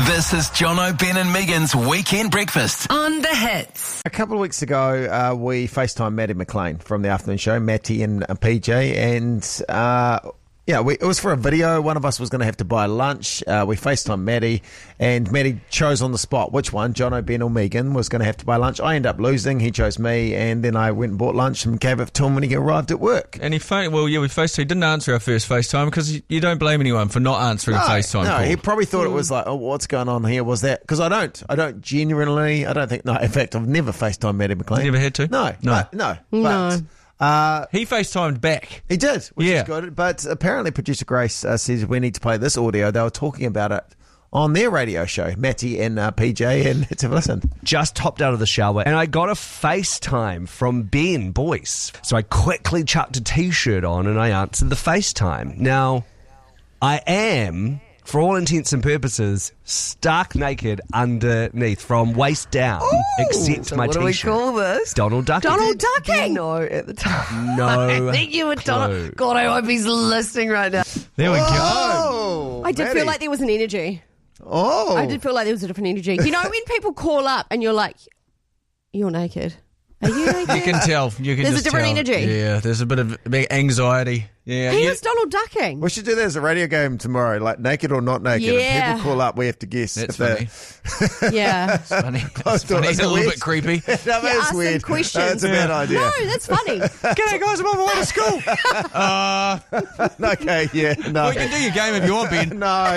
This is Jono, Ben and Megan's Weekend Breakfast. On the hits. A couple of weeks ago, we FaceTimed Matty McLean from the afternoon show, Matty and PJ, and it was for a video. One of us was going to have to buy lunch. We FaceTimed Matty, and Matty chose on the spot which one, Jono, Ben or Megan, was going to have to buy lunch. I ended up losing. He chose me, and then I went and bought lunch and gave it to him when he arrived at work. And he didn't answer our first FaceTime because you don't blame anyone for not answering a FaceTime call. No, he probably thought it was like, oh, what's going on here? Was that? Because I don't genuinely, in fact, I've never FaceTimed Matty McLean. You never had to? No. He FaceTimed back. He did, which is good. But apparently producer Grace says we need to play this audio. They were talking about it on their radio show, Matty and PJ, and let's have a listen. Just hopped out of the shower and I got a FaceTime from Ben Boyce. So I quickly chucked a t-shirt on and I answered the FaceTime. Now, I am, for all intents and purposes, stark naked underneath from waist down, except my what t-shirt. What do we call this? Donald Ducking. Donald Ducking? No, at the time. No. I think you were Donald. God, I hope he's listening right now. There we go. Oh, I did Matty. feel like there was an energy. Oh. I did feel like there was a different energy. You know when people call up and you're like, you're naked. Are you naked? You can tell. There's a different energy. Yeah, there's a bit of anxiety. Yeah, He was Donald Ducking. We should do that as a radio game tomorrow, like naked or not naked. Yeah. And people call up, we have to guess. That's if funny. Yeah. Funny. I That's thought funny. it It's a little weird. bit creepy. No, that ask is them weird. questions. That's a bad idea. No, that's funny. G'day guys, I'm on my way to school. Okay, yeah, no. Well, you can do your game if you want, Ben. No.